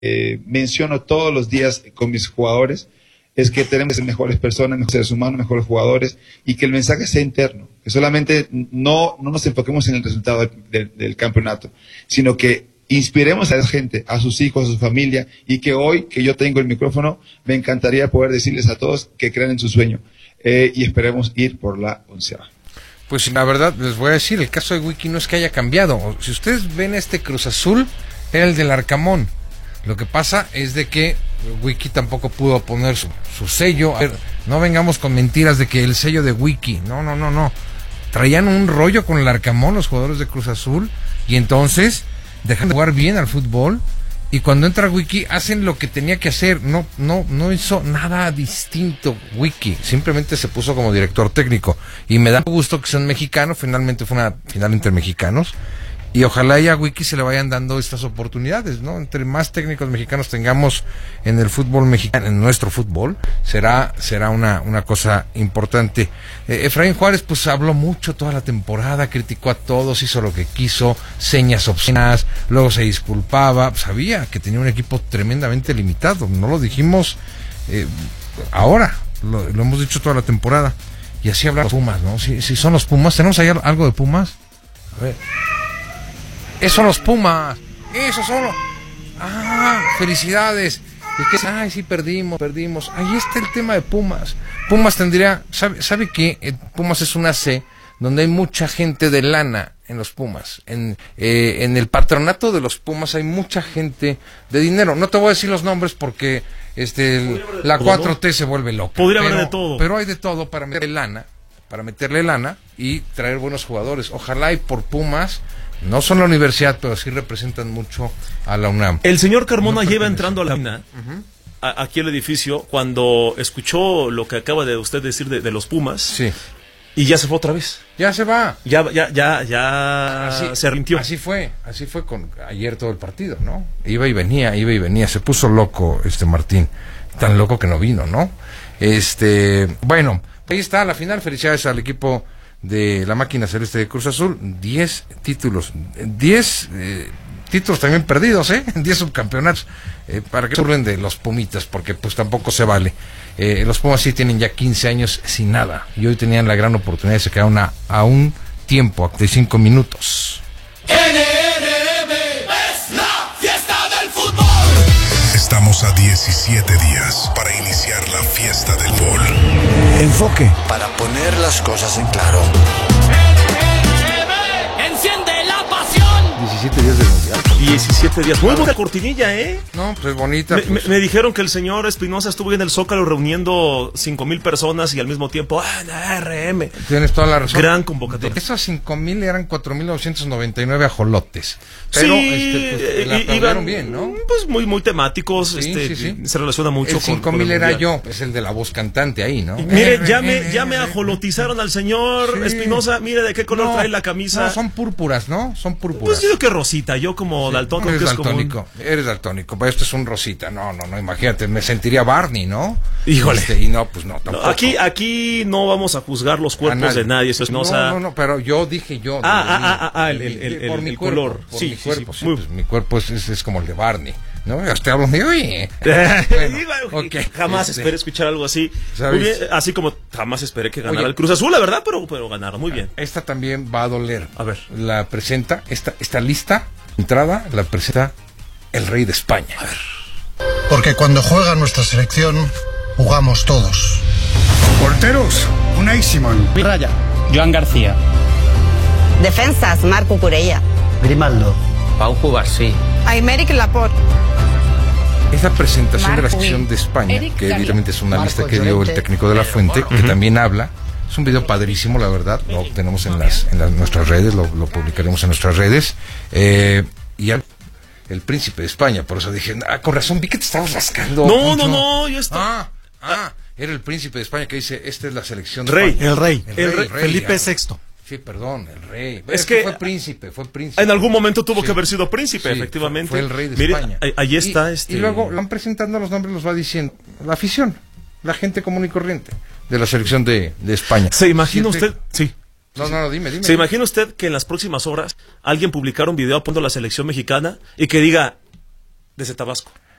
menciono todos los días con mis jugadores es que tenemos que ser mejores personas, mejores seres humanos, mejores jugadores, y que el mensaje sea interno, que solamente no nos enfoquemos en el resultado del campeonato, sino que inspiremos a la gente, a sus hijos, a su familia, y que hoy que yo tengo el micrófono, me encantaría poder decirles a todos que crean en su sueño, y esperemos ir por la 11ª. Pues la verdad, les voy a decir, el caso de Wiki no es que haya cambiado. Si ustedes ven este Cruz Azul, era el del Arcamón. Lo que pasa es de que Wiki tampoco pudo poner su sello. A ver, no vengamos con mentiras de que el sello de Wiki. No. Traían un rollo con el Arcamón los jugadores de Cruz Azul, y entonces dejan de jugar bien al fútbol, y cuando entra Wiki hacen lo que tenía que hacer. No hizo nada distinto Wiki, simplemente se puso como director técnico, y me da gusto que sean mexicanos. Finalmente fue una final entre mexicanos, y ojalá y a Wiki se le vayan dando estas oportunidades, ¿no? Entre más técnicos mexicanos tengamos en el fútbol mexicano, en nuestro fútbol, será una cosa importante. Efraín Juárez pues habló mucho toda la temporada, criticó a todos, hizo lo que quiso, señas obscenas, luego se disculpaba, sabía que tenía un equipo tremendamente limitado, no lo dijimos ahora, lo hemos dicho toda la temporada, y así hablan los Pumas, ¿no? Si son los Pumas, ¿tenemos ahí algo de Pumas? A ver. Esos son los Pumas, esos son los... felicidades. Ay, sí, perdimos. Ahí está el tema de Pumas. Pumas tendría... ¿Sabe qué? Pumas es una C donde hay mucha gente de lana en los Pumas. En el patronato de los Pumas hay mucha gente de dinero. No te voy a decir los nombres porque la 4T se vuelve loca. Podría haber de todo. Pero hay de todo para meterle lana y traer buenos jugadores. Ojalá y por Pumas... No son la universidad, pero sí representan mucho a la UNAM. El señor Carmona lleva entrando a la UNAM, aquí al edificio, cuando escuchó lo que acaba de usted decir de los Pumas. Sí. Y ya se fue otra vez. Ya se va. Ya se arrepintió. Así fue con ayer todo el partido, ¿no? Iba y venía. Se puso loco Martín. Tan loco que no vino, ¿no? Bueno, ahí está la final. Felicidades al equipo de la máquina celeste de Cruz Azul. 10 títulos, 10 títulos también perdidos, 10 subcampeonatos, para que se burlen de los Pumitas, porque pues tampoco se vale. Los Pumas sí tienen ya 15 años sin nada, y hoy tenían la gran oportunidad de sacar a un tiempo de 5 minutos. NRM es la fiesta del fútbol. Estamos a 17 días para iniciar la fiesta del gol. Enfoque. Para poner las cosas en claro. Enciende la pasión. 17 días del mundial. 17 días. Muy buena cortinilla, ¿eh? No, pues bonita. Me dijeron que el señor Espinosa estuvo en el Zócalo reuniendo 5,000 personas y al mismo tiempo, RM. Tienes toda la razón. Gran convocatoria. De esos 5,000 eran 4,999 ajolotes. Pero sí, la aplaudieron bien, ¿no? Pues muy temáticos. Sí. Se relaciona mucho el 5,000 era yo, es el de la voz cantante ahí, ¿no? Mire, ya me ajolotizaron al señor Espinosa. Mire de qué color trae la camisa. No, son púrpuras, ¿no? Son púrpuras. Pues yo digo que rosita, yo como daltónico. Eres daltónico, pero esto es un rosita. No, imagínate, me sentiría Barney, ¿no? Híjole. Y no, pues no, tampoco. Aquí no vamos a juzgar los cuerpos de nadie, eso es No, pero yo dije yo. Por mi color. Por mi cuerpo, sí, pues mi cuerpo es como el de Barney, ¿no? Hasta hablo de oye. Okay. Jamás esperé escuchar algo así. Bien, así como jamás esperé que ganara el Cruz Azul, la verdad, pero ganaron muy bien. Esta también va a doler. A ver. La presenta, esta lista, entrada, la presenta el rey de España. A ver. Porque cuando juega nuestra selección, jugamos todos. Porteros, Unai Simón. Raya, Joan García. Defensas, Marco Curella. Grimaldo. Pau Cubarsí. Aymeric Laporte. Esta presentación de la sección de España, que evidentemente es una lista que dio el técnico de La Fuente, que también habla. Es un video padrísimo, la verdad. Lo tenemos en nuestras redes, lo publicaremos en nuestras redes. Y el príncipe de España, por eso dije, con razón, vi que te estabas rascando. No, ya está. Era el príncipe de España que dice, esta es la selección de Rey. España. El rey. Felipe VI. Sí, perdón, el rey. Es que fue príncipe. En algún momento tuvo que haber sido príncipe, efectivamente. Fue el rey de España. Ahí está. Y luego lo van presentando los nombres, los va diciendo la afición, la gente común y corriente de la selección de España. ¿Se imagina usted? Sí. No, dime. ¿Se imagina usted que en las próximas horas alguien publicara un video apoyando a la selección mexicana y que diga desde Tabasco?